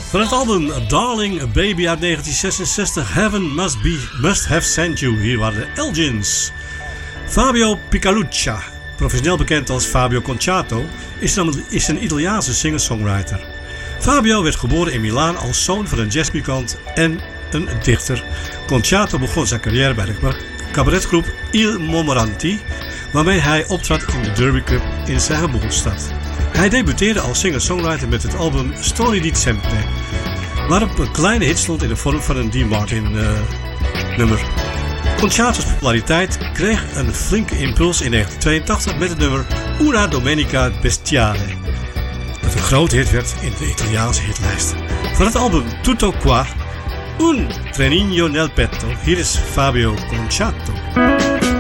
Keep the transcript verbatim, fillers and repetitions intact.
Van het album Darling a Baby uit negentien zesenzestig, Heaven Must, Be, Must Have Sent You. Hier waren de Elgins. Fabio Picaluccia, professioneel bekend als Fabio Concetto, is een, is een Italiaanse singer-songwriter. Fabio werd geboren in Milaan als zoon van een jazzmuzikant en een dichter. Concetto begon zijn carrière bij de cabaretgroep Il Momoranti, waarmee hij optrad in de Derby Club in zijn geboortestad. Hij debuteerde als singer-songwriter met het album Storie di Sempre, waarop een kleine hit stond in de vorm van een Dean Martin uh, nummer. Concetto's populariteit kreeg een flinke impuls in negentien tweeëntachtig met het nummer Una Domenica Bestiale, dat een grote hit werd in de Italiaanse hitlijst. Van het album Tutto Qua, Un Trenino nel petto, hier is Fabio Concetto.